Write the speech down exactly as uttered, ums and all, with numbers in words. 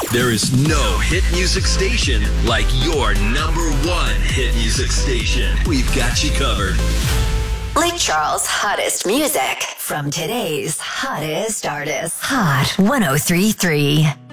There is no hit music station like your number one hit music station. We've got you covered. Lake Charles' hottest music from today's hottest artists. Hot one oh three point three.